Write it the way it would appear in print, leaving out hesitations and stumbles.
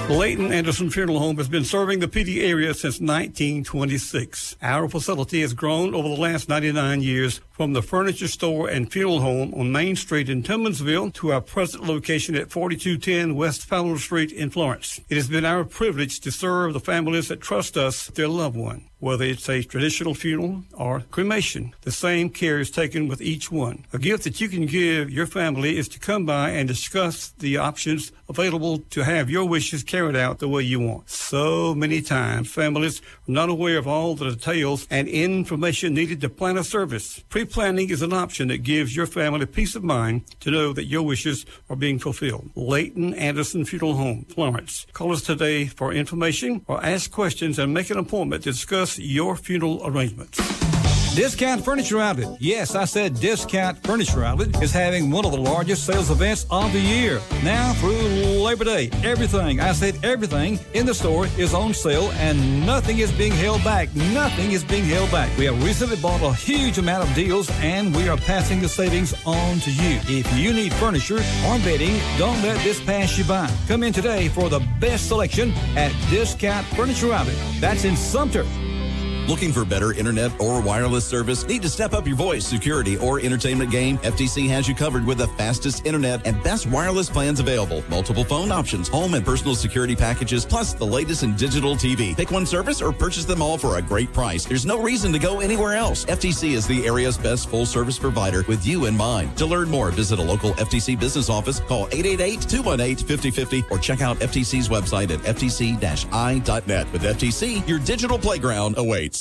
Leighton Anderson Funeral Home has been serving the PD area since 1926. Our facility has grown over the last 99 years from the furniture store and funeral home on Main Street in Tillmansville to our present location at 4210 West Fowler Street in Florence. It has been our privilege to serve the families that trust us with their loved one. Whether it's a traditional funeral or cremation, the same care is taken with each one. A gift that you can give your family is to come by and discuss the options available to have your wishes carried out the way you want. So many times, families are not aware of all the details and information needed to plan a service. Pre-planning is an option that gives your family peace of mind to know that your wishes are being fulfilled. Leighton Anderson Funeral Home, Florence. Call us today for information or ask questions and make an appointment to discuss your funeral arrangements. Discount Furniture Outlet. Yes, I said Discount Furniture Outlet is having one of the largest sales events of the year. Now through Labor Day, everything in the store is on sale and nothing is being held back. Nothing is being held back. We have recently bought a huge amount of deals and we are passing the savings on to you. If you need furniture or bedding, don't let this pass you by. Come in today for the best selection at Discount Furniture Outlet. That's in Sumter. Looking for better internet or wireless service? Need to step up your voice, security, or entertainment game? FTC has you covered with the fastest internet and best wireless plans available. Multiple phone options, home and personal security packages, plus the latest in digital TV. Pick one service or purchase them all for a great price. There's no reason to go anywhere else. FTC is the area's best full-service provider with you in mind. To learn more, visit a local FTC business office, call 888-218-5050, or check out FTC's website at ftc-i.net. With FTC, your digital playground awaits.